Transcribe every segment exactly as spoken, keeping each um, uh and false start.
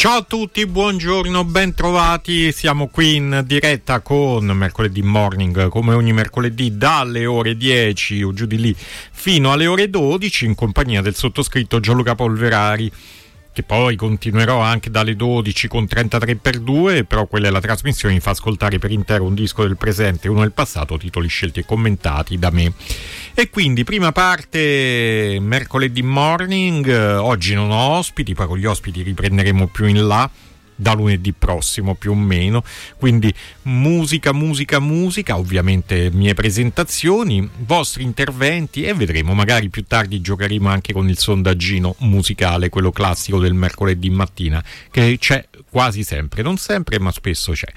Ciao a tutti, buongiorno, ben trovati. Siamo qui in diretta con Mercoledì Morning, come ogni mercoledì dalle ore dieci o giù di lì fino alle ore dodici, in compagnia del sottoscritto Gianluca Polverari, che poi continuerò anche dalle dodici con trentatré per due, però quella è la trasmissione, mi fa ascoltare per intero un disco del presente e uno del passato, titoli scelti e commentati da me. E quindi prima parte Mercoledì Morning, oggi non ho ospiti, poi con gli ospiti riprenderemo più in là, da lunedì prossimo più o meno, quindi musica, musica, musica, ovviamente mie presentazioni, vostri interventi e vedremo, magari più tardi giocheremo anche con il sondaggino musicale, quello classico del mercoledì mattina, che c'è quasi sempre, non sempre ma spesso c'è.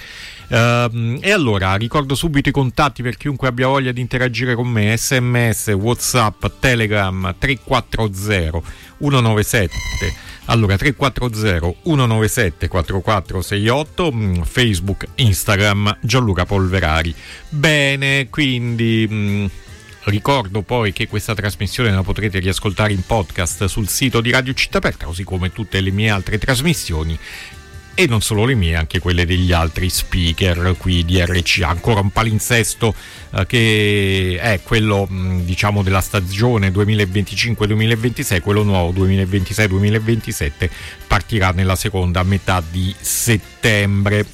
Uh, e allora ricordo subito i contatti per chiunque abbia voglia di interagire con me: sms, whatsapp, telegram tre quattro zero uno nove sette, allora tre quattro zero uno nove sette quattro quattro sei otto, Facebook, Instagram Gianluca Polverari. Bene, quindi mh, ricordo poi che questa trasmissione la potrete riascoltare in podcast sul sito di Radio Città Aperta, così come tutte le mie altre trasmissioni, e non solo le mie, anche quelle degli altri speaker qui di R C A. Ancora un palinsesto eh, che è quello mh, diciamo della stagione duemilaventicinque duemilaventisei, quello nuovo duemilaventisei duemilaventisette partirà nella seconda metà di settembre.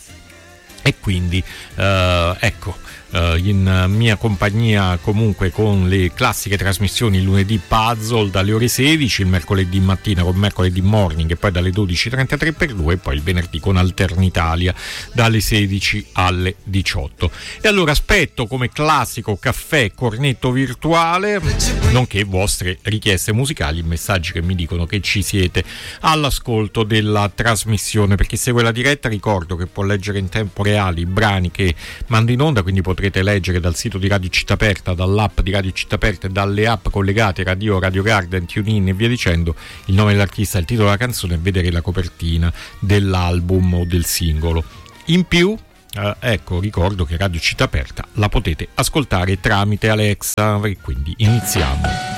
E quindi eh, ecco, Uh, in mia compagnia comunque con le classiche trasmissioni il lunedì puzzle dalle ore sedici, il mercoledì mattina con Mercoledì Morning e poi dalle dodici trentatré per due, e poi il venerdì con Alternitalia dalle sedici alle diciotto. E allora aspetto come classico caffè cornetto virtuale, nonché vostre richieste musicali, messaggi che mi dicono che ci siete all'ascolto della trasmissione. Per chi segue la diretta ricordo che può leggere in tempo reale i brani che mando in onda, quindi potrete leggere dal sito di Radio Città Aperta, dall'app di Radio Città Aperta e dalle app collegate Radio, Radio Garden, TuneIn e via dicendo, il nome dell'artista, il titolo della canzone e vedere la copertina dell'album o del singolo. In più eh, ecco, ricordo che Radio Città Aperta la potete ascoltare tramite Alexa, e quindi iniziamo.